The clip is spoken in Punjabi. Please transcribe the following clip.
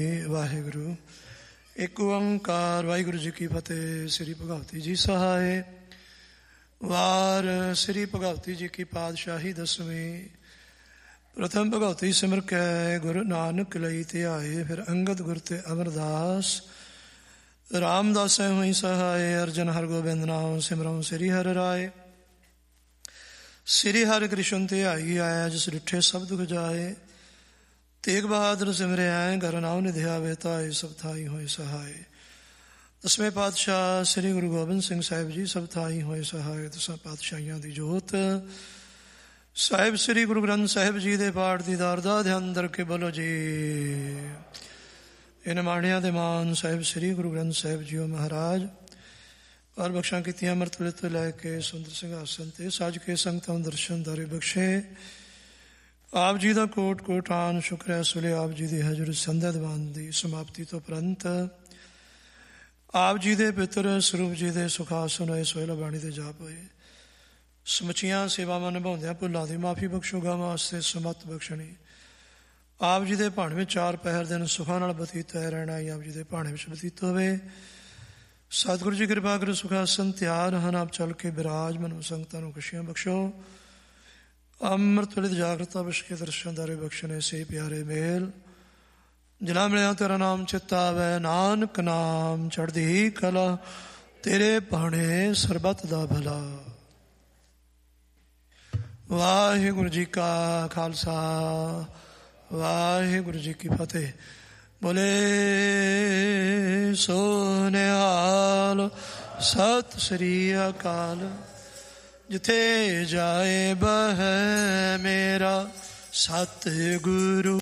ਵਾਹਿਗੁਰੂ ਇੱਕ ਓੰਕਾਰ। ਵਾਹਿਗੁਰੂ ਜੀ ਕੀ ਫਤਿਹ। ਸ੍ਰੀ ਭਗਵਤੀ ਜੀ ਸਹਾਏ। ਵਾਰ ਸ੍ਰੀ ਭਗਵਤੀ ਜੀ ਕੀ ਪਾਤਸ਼ਾਹੀ ਦਸਵੀਂ। ਪ੍ਰਥਮ ਭਗਵਤੀ ਸਿਮਰ ਕੈ ਗੁਰੂ ਨਾਨਕ ਲਈ ਧਿਆਏ। ਫਿਰ ਅੰਗਦ ਗੁਰ ਤੇ ਅਮਰਦਾਸ ਰਾਮਦਾਸੈ ਹੋਈ ਸਹਾਏ। ਅਰਜਨ ਹਰਗੋਬਿੰਦ ਨਾਮ ਸਿਮਰਉ ਸ੍ਰੀ ਹਰਿ ਰਾਏ। ਸ੍ਰੀ ਹਰਿ ਕ੍ਰਿਸ਼ਨ ਧਿਆਈ ਆਇਆ ਜਿਸ ਡਿਠੇ ਸਭ ਦੁਖ ਜਾਏ। ਤੇਗ ਬਹਾਦਰ ਸਿਮਰਿਆ ਘਰ ਨਾਉ ਨਿਧਿਆਵੇ ਤਾਏ। ਸਭ ਥਾਈ ਹੋਏ ਸਹਾਏ। ਦਸਵੇਂ ਪਾਤਸ਼ਾਹ ਸ੍ਰੀ ਗੁਰੂ ਗੋਬਿੰਦ ਸਿੰਘ ਸਾਹਿਬ ਜੀ ਸਭ ਥਾਈ ਹੋਏ ਸਹਾਏ। ਦਸਾਂ ਪਾਤਸ਼ਾਹੀਆਂ ਦੀ ਜੋਤ ਸਾਹਿਬ ਸ੍ਰੀ ਗੁਰੂ ਗ੍ਰੰਥ ਸਾਹਿਬ ਜੀ ਦੇ ਪਾਠ ਦੀ ਦਾਰ ਦਾ ਧਿਆਨ ਦਰ ਕੇ ਬੋਲੋ ਜੀ। ਇਹਨਾਂ ਮਾਣਿਆਂ ਦੇ ਮਾਨ ਸਾਹਿਬ ਸ੍ਰੀ ਗੁਰੂ ਗ੍ਰੰਥ ਸਾਹਿਬ ਜੀਓ ਮਹਾਰਾਜ ਪਰ ਬਖਸ਼ਾਂ ਕੀਤੀਆਂ ਅੰਮ੍ਰਿਤ ਵੇਲੇ ਤੋਂ ਲੈ ਕੇ ਸੁੰਦਰ ਸਿੰਘਾਸਨ ਤੇ ਸਾਜ ਕੇ ਸੰਗਤਾਂ ਦਰਸ਼ਨ ਦਾਰੇ ਬਖਸ਼ੇ। ਆਪ ਜੀ ਦਾ ਕੋਟ ਕੋਟਾਨ ਸ਼ੁਕਰ ਹੈ। ਇਸ ਵੇਲੇ ਆਪ ਜੀ ਦੀ ਹਜ਼ੂਰ ਸੰਧਿਆ ਦੀਵਾਨ ਦੀ ਸਮਾਪਤੀ ਤੋਂ ਉਪਰੰਤ ਆਪ ਜੀ ਦੇ ਪਿੱਤਰ ਸਰੂਪ ਜੀ ਦੇ ਸੁਖਾਸਨ ਹੋਏ ਸੋਹਿਲਾ ਬਾਣੀ ਦੇ ਜਾਪ ਹੋਏ। ਸਮੁੱਚੀਆਂ ਸੇਵਾਵਾਂ ਨਿਭਾਉਂਦਿਆਂ ਭੁੱਲਾਂ ਦੀ ਮਾਫੀ ਬਖਸ਼ੋ ਗਾਵਾਂ ਵਾਸਤੇ ਸਮੱਤ ਬਖਸ਼ਣੀ। ਆਪ ਜੀ ਦੇ ਭਾਣੇ ਵਿੱਚ 4 ਪਹਿਰ ਦਿਨ ਸੁਖਾਂ ਨਾਲ ਬਤੀਤ ਹੋਇਆ ਰਹਿਣਾ ਹੀ ਆਪ ਜੀ ਦੇ ਭਾਣੇ ਵਿੱਚ ਬਤੀਤ ਹੋਵੇ। ਸਤਿਗੁਰੂ ਜੀ ਕਿਰਪਾ ਕਰੋ। ਸੁਖਾਸਨ ਤਿਆਰ ਹਨ ਆਪ ਚੱਲ ਕੇ ਬਿਰਾਜਮਾਨ ਸੰਗਤਾਂ ਨੂੰ ਖੁਸ਼ੀਆਂ ਬਖਸ਼ੋ। ਅੰਮ੍ਰਿਤ ਵੇਲੇ ਜਾਗਰਤਾ ਬਖਸ਼ ਕੇ ਦਰਸ਼ਨ ਦਾਰੇ ਬਖਸ਼ਣੇ ਸੇ ਪਿਆਰੇ ਮੇਲ। ਜਿਨ੍ਹਾਂ ਮਿਲਿਆ ਤੇਰਾ ਨਾਮ ਚਿੱਤਾ ਆਵੈ ਨਾਨਕ ਨਾਮ ਚੜ੍ਹਦੀ ਕਲਾ। ਤੇਰੇ ਭਾਣੇ ਸਰਬੱਤ ਦਾ ਭਲਾ। ਵਾਹਿਗੁਰੂ ਜੀ ਕਾ ਖਾਲਸਾ ਵਾਹਿਗੁਰੂ ਜੀ ਕੀ ਫਤਿਹ। ਬੋਲੇ ਸੋ ਨਿਹਾਲ ਸਤਿ ਸ੍ਰੀ ਅਕਾਲ। ਜਿੱਥੇ ਜਾਏ ਬਹਿ ਮੇਰਾ ਸਤਿਗੁਰੂ